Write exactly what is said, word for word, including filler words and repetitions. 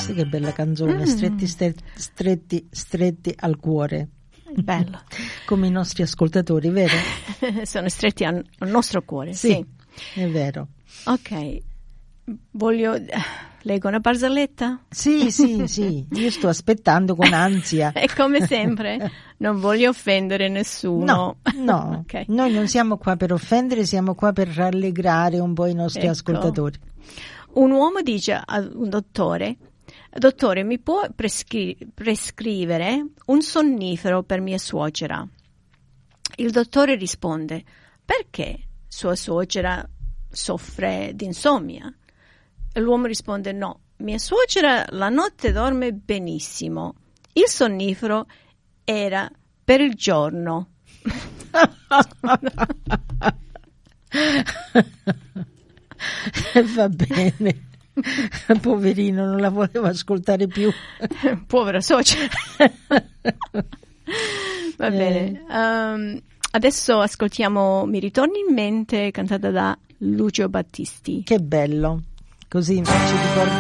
Sì, che bella canzone, mm. stretti, stretti, stretti, stretti al cuore. Bello. Come i nostri ascoltatori, vero? Sono stretti al, al nostro cuore, sì, sì. È vero. Ok, voglio... Leggo una barzelletta? Sì, sì, sì, io sto aspettando con ansia. E come sempre, non voglio offendere nessuno. No, no, okay. Noi non siamo qua per offendere, siamo qua per rallegrare un po' i nostri ecco. ascoltatori. Un uomo dice a un dottore: dottore, mi può prescri- prescrivere un sonnifero per mia suocera? Il dottore risponde: perché sua suocera soffre di insonnia? E l'uomo risponde: no, mia suocera la notte dorme benissimo. Il sonnifero era per il giorno. Va bene. Poverino, non la volevo ascoltare più. Povera suocera. Va bene. Um, adesso ascoltiamo Mi ritorni in mente, cantata da Lucio Battisti. Che bello. Così ci ricorda